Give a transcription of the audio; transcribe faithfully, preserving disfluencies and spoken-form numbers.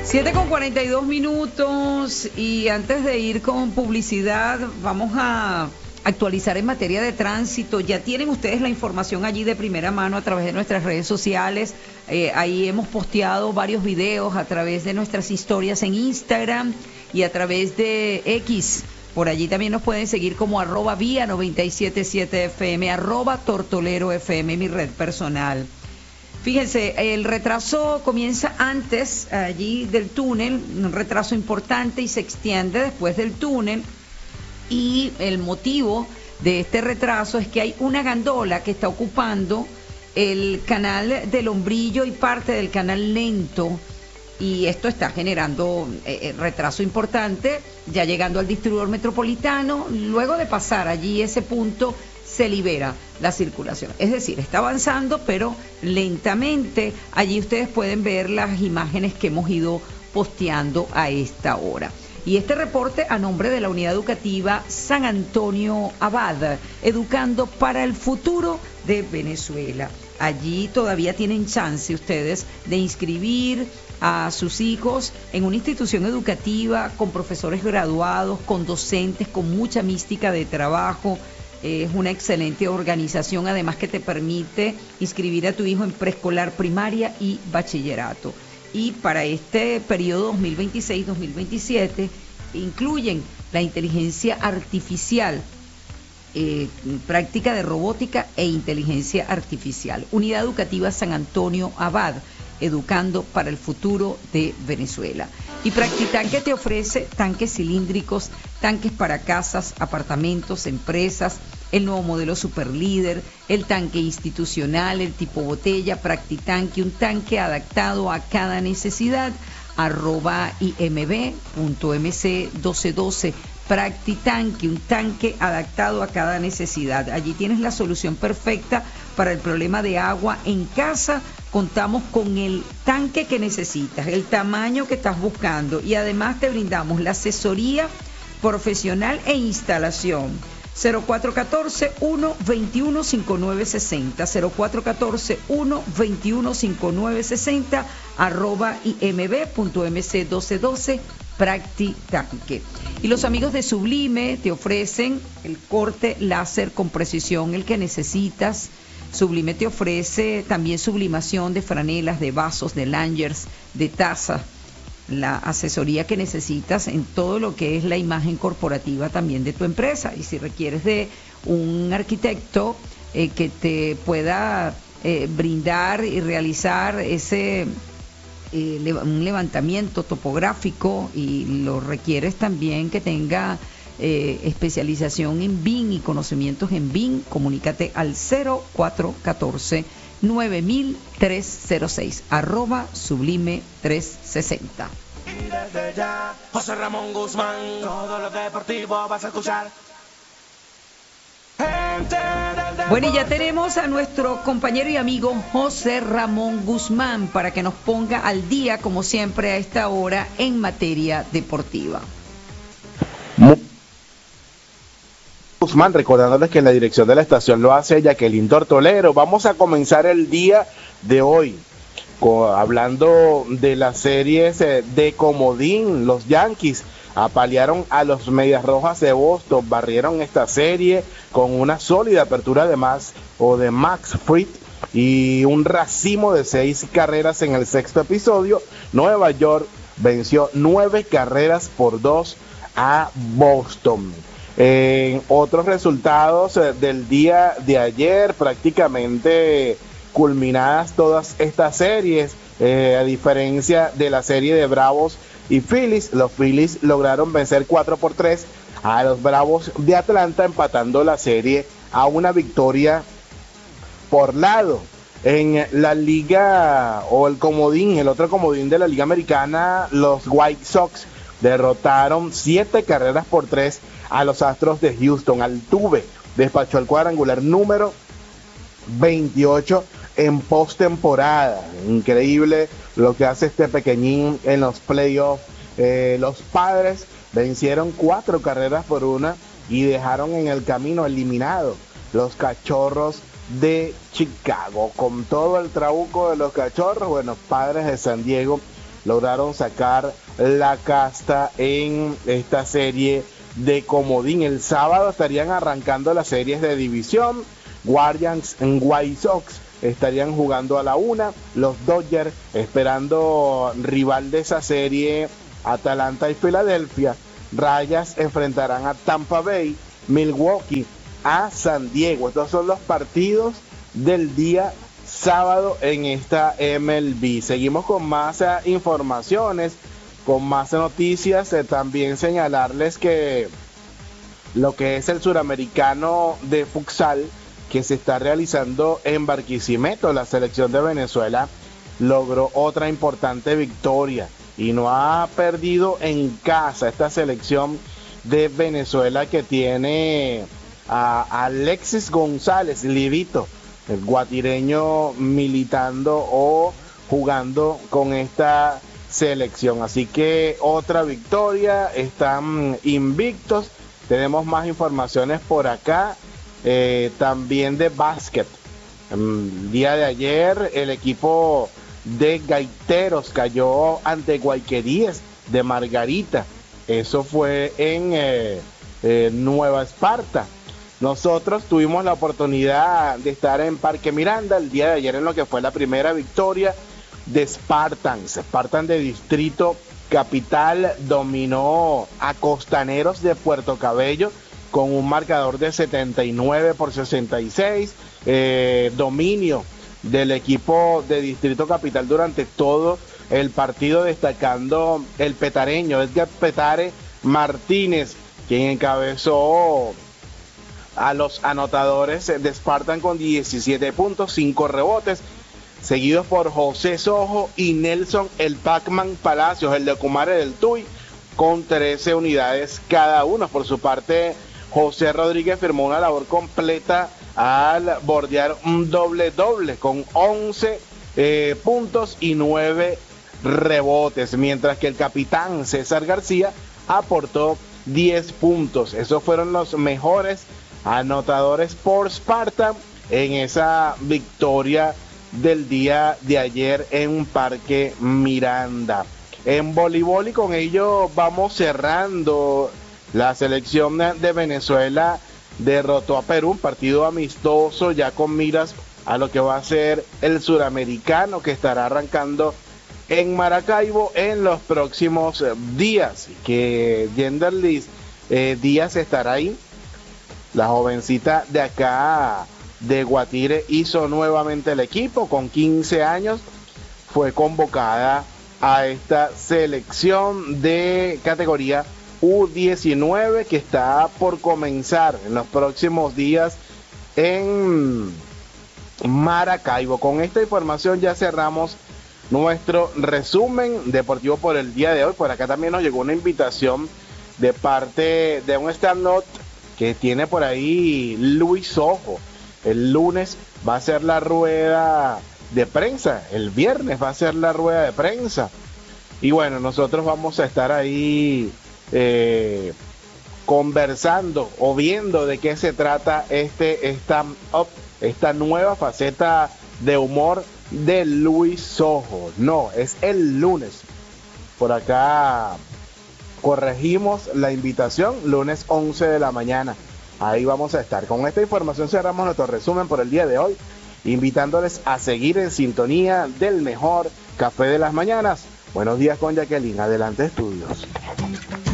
siete con cuarenta y dos minutos y antes de ir con publicidad vamos a actualizar en materia de tránsito. Ya tienen ustedes la información allí de primera mano a través de nuestras redes sociales. Eh, ahí hemos posteado varios videos a través de nuestras historias en Instagram y a través de X. Por allí también nos pueden seguir como arroba vía noventa y siete punto siete F M, arroba tortolero F M, mi red personal. Fíjense, el retraso comienza antes allí del túnel, un retraso importante y se extiende después del túnel. Y el motivo de este retraso es que hay una gandola que está ocupando el canal del Hombrillo y parte del canal Lento. Y esto está generando eh, retraso importante, ya llegando al distribuidor metropolitano. Luego de pasar allí ese punto, se libera la circulación. Es decir, está avanzando, pero lentamente. Allí ustedes pueden ver las imágenes que hemos ido posteando a esta hora. Y este reporte a nombre de la Unidad Educativa San Antonio Abad, educando para el futuro de Venezuela. Allí todavía tienen chance ustedes de inscribir a sus hijos en una institución educativa con profesores graduados, con docentes, con mucha mística de trabajo. Es una excelente organización, además que te permite inscribir a tu hijo en preescolar, primaria y bachillerato. Y para este periodo dos mil veintiséis dos mil veintisiete incluyen la inteligencia artificial, eh, práctica de robótica e inteligencia artificial. Unidad Educativa San Antonio Abad, educando para el futuro de Venezuela. Y Practitanque te ofrece tanques cilíndricos, tanques para casas, apartamentos, empresas, el nuevo modelo Superlíder, el tanque institucional, el tipo botella, Practitanque, un tanque adaptado a cada necesidad, arroba imb punto mc doce doce, Practitanque, un tanque adaptado a cada necesidad. Allí tienes la solución perfecta para el problema de agua en casa. Contamos con el tanque que necesitas, el tamaño que estás buscando y además te brindamos la asesoría profesional e instalación. cero cuatro uno cuatro, uno dos uno, cinco nueve seis cero, cero cuatro uno cuatro, uno dos uno, cinco nueve seis cero, arroba imb punto mc doce doce, Practitanque. Y los amigos de Sublime te ofrecen el corte láser con precisión, el que necesitas. Sublime te ofrece también sublimación de franelas, de vasos, de lanyards, de tazas, la asesoría que necesitas en todo lo que es la imagen corporativa también de tu empresa. Y si requieres de un arquitecto eh, que te pueda eh, brindar y realizar ese eh, un levantamiento topográfico, y lo requieres también que tenga Eh, especialización en B I M y conocimientos en B I M, comunícate al cero cuatro uno cuatro, nueve mil tres cero seis, arroba sublime trescientos sesenta. Y desde ya, José Ramón Guzmán, todo lo deportivo vas a escuchar. Gente del Bueno, y ya tenemos a nuestro compañero y amigo José Ramón Guzmán para que nos ponga al día, como siempre a esta hora, en materia deportiva. Guzmán, recordándoles que en la dirección de la estación lo hace Jacqueline Tortolero. Vamos a comenzar el día de hoy con, hablando de las series eh, de comodín. Los Yankees apalearon a los Medias Rojas de Boston, barrieron esta serie con una sólida apertura de Max o de Max Fried y un racimo de seis carreras en el sexto episodio. Nueva York venció nueve carreras por dos a Boston. En otros resultados eh, del día de ayer, prácticamente culminadas todas estas series, eh, a diferencia de la serie de Bravos y Phillies, los Phillies lograron vencer cuatro por tres a los Bravos de Atlanta, empatando la serie a una victoria por lado. En la liga, o el comodín, el otro comodín de la liga americana, los White Sox derrotaron siete carreras por tres a los Astros de Houston. Altuve despachó el cuadrangular número veintiocho en postemporada. Increíble lo que hace este pequeñín en los playoffs. Eh, los Padres vencieron cuatro carreras por una y dejaron en el camino eliminado los Cachorros de Chicago. Con todo el trabuco de los Cachorros, bueno, Padres de San Diego lograron sacar la casta en esta serie de comodín. El sábado estarían arrancando las series de división. Guardians y White Sox estarían jugando a la una. Los Dodgers esperando rival de esa serie, Atlanta y Filadelfia. Rayas enfrentarán a Tampa Bay. Milwaukee a San Diego. Estos son los partidos del día sábado en esta M L B. Seguimos con más eh, informaciones, con más noticias. Eh, también señalarles que lo que es el suramericano de futsal que se está realizando en Barquisimeto, la selección de Venezuela logró otra importante victoria y no ha perdido en casa esta selección de Venezuela, que tiene a Alexis González, Livito, el guatireño, militando o jugando con esta selección. Así que otra victoria, están invictos. Tenemos más informaciones por acá, eh, también de básquet. El día de ayer el equipo de Gaiteros cayó ante Guayqueríes de Margarita. Eso fue en eh, eh, Nueva Esparta. Nosotros tuvimos la oportunidad de estar en Parque Miranda el día de ayer en lo que fue la primera victoria de Spartans. Spartan de Distrito Capital dominó a Costaneros de Puerto Cabello con un marcador de setenta y nueve por sesenta y seis. Eh, dominio del equipo de Distrito Capital durante todo el partido, destacando el petareño Edgar Petare Martínez, quien encabezó a los anotadores de Spartan con diecisiete puntos, cinco rebotes, seguidos por José Sojo y Nelson el Pacman Palacios, el de Cumare del Tuy, con trece unidades cada uno. Por su parte, José Rodríguez firmó una labor completa al bordear un doble doble con once eh, puntos y nueve rebotes, mientras que el capitán César García aportó diez puntos. Esos fueron los mejores anotadores por Sparta en esa victoria del día de ayer en Parque Miranda. En voleibol, y con ello vamos cerrando, la selección de Venezuela derrotó a Perú, un partido amistoso ya con miras a lo que va a ser el suramericano, que estará arrancando en Maracaibo en los próximos días, que Genderlis eh, Díaz estará ahí. La jovencita de acá de Guatire hizo nuevamente el equipo con quince años, fue convocada a esta selección de categoría U diecinueve que está por comenzar en los próximos días en Maracaibo. Con esta información ya cerramos nuestro resumen deportivo por el día de hoy. Por acá también nos llegó una invitación de parte de un stand-up que tiene por ahí Luis Sojo. El lunes va a ser la rueda de prensa, el viernes va a ser la rueda de prensa. Y bueno, nosotros vamos a estar ahí eh, conversando o viendo de qué se trata este stand-up, esta nueva faceta de humor de Luis Sojo. No, es el lunes. Por acá corregimos la invitación, lunes once de la mañana. Ahí vamos a estar. Con esta información cerramos nuestro resumen por el día de hoy, invitándoles a seguir en sintonía del mejor café de las mañanas. Buenos días con Jacqueline. Adelante, estudios.